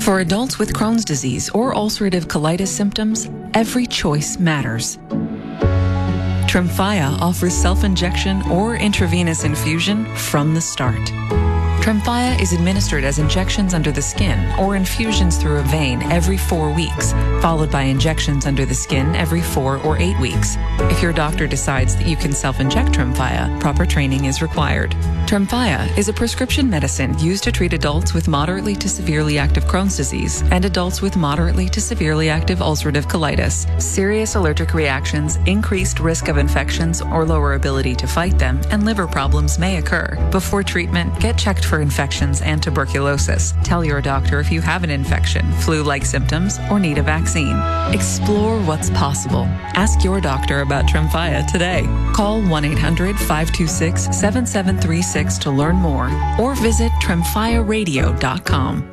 For adults with Crohn's disease or ulcerative colitis symptoms, every choice matters. Tremfya offers self-injection or intravenous infusion from the start. Tremfya is administered as injections under the skin or infusions through a vein every 4 weeks, followed by injections under the skin every 4 or 8 weeks. If your doctor decides that you can self-inject Tremfya, proper training is required. Tremfya is a prescription medicine used to treat adults with moderately to severely active Crohn's disease and adults with moderately to severely active ulcerative colitis. Serious allergic reactions, increased risk of infections or lower ability to fight them, and liver problems may occur. Before treatment, get checked for infections and tuberculosis. Tell your doctor if you have an infection, flu-like symptoms, or need a vaccine. Explore what's possible. Ask your doctor about Tremfya today. Call 1-800-526-7736 to learn more or visit tremfyaradio.com.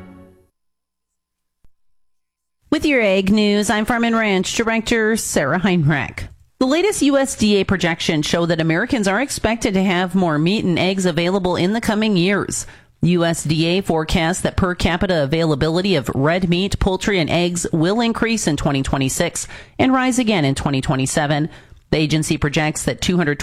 With your Ag News, I'm Farm and Ranch Director Sarah Heinrich. The latest USDA projections show that Americans are expected to have more meat and eggs available in the coming years. USDA forecasts that per capita availability of red meat, poultry, and eggs will increase in 2026 and rise again in 2027. The agency projects that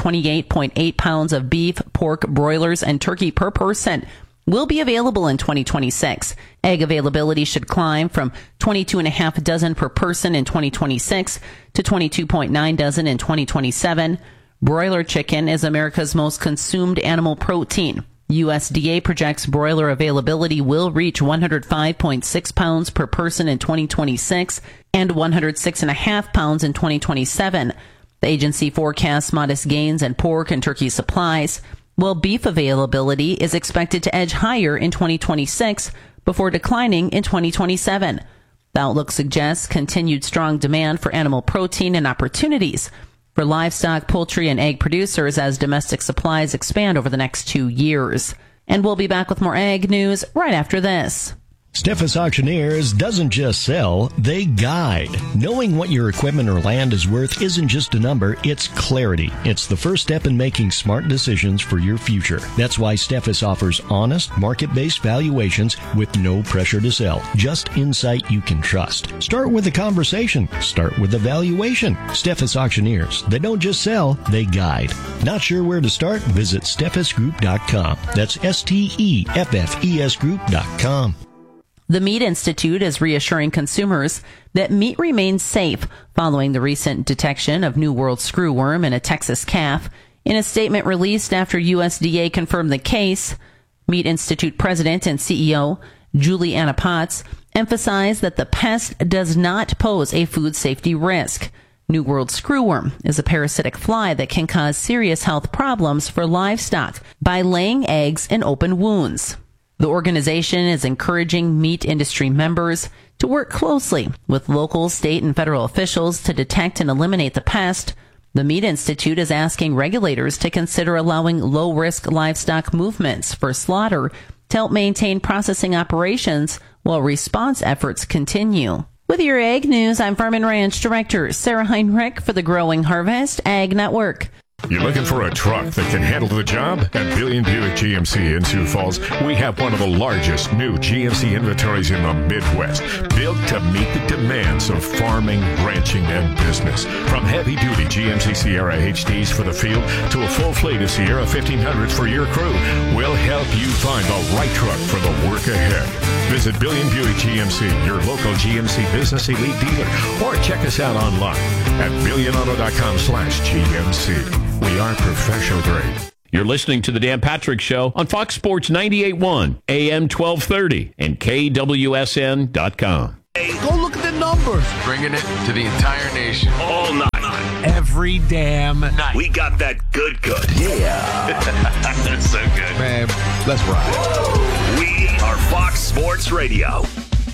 228.8 pounds of beef, pork, broilers, and turkey per person will be available in 2026. Egg availability should climb from 22.5 dozen per person in 2026 to 22.9 dozen in 2027. Broiler chicken is America's most consumed animal protein. USDA projects broiler availability will reach 105.6 pounds per person in 2026 and 106.5 pounds in 2027. The agency forecasts modest gains in pork and turkey supplies, while beef availability is expected to edge higher in 2026 before declining in 2027. The outlook suggests continued strong demand for animal protein and opportunities for livestock, poultry, and egg producers as domestic supplies expand over the next 2 years. And we'll be back with more Ag News right after this. Steffes Auctioneers doesn't just sell, they guide. Knowing what your equipment or land is worth isn't just a number, it's clarity. It's the first step in making smart decisions for your future. That's why Steffes offers honest, market-based valuations with no pressure to sell. Just insight you can trust. Start with a conversation. Start with a valuation. Steffes Auctioneers, they don't just sell, they guide. Not sure where to start? Visit SteffesGroup.com. That's STEFFES Group.com. The Meat Institute is reassuring consumers that meat remains safe following the recent detection of New World screwworm in a Texas calf. In a statement released after USDA confirmed the case, Meat Institute President and CEO Julie Anna Potts emphasized that the pest does not pose a food safety risk. New World screwworm is a parasitic fly that can cause serious health problems for livestock by laying eggs in open wounds. The organization is encouraging meat industry members to work closely with local, state, and federal officials to detect and eliminate the pest. The Meat Institute is asking regulators to consider allowing low-risk livestock movements for slaughter to help maintain processing operations while response efforts continue. With your Ag News, I'm Farm and Ranch Director Sarah Heinrich for the Growing Harvest Ag Network. You're looking for a truck that can handle the job? At Billion Buick GMC in Sioux Falls, we have one of the largest new GMC inventories in the Midwest, built to meet the demands of farming, ranching, and business. From heavy-duty GMC Sierra HDs for the field to a full fleet of Sierra 1500s for your crew, we'll help you find the right truck for the work ahead. Visit Billion Buick GMC, your local GMC Business Elite dealer, or check us out online at billionauto.com/GMC. We are professional grade. You're listening to the Dan Patrick Show on Fox Sports 98.1, AM 1230, and KWSN.com. Go look at the numbers. Bringing it to the entire nation. All night. Every damn night. We got that good. Yeah. That's so good. Man, let's ride. We are Fox Sports Radio.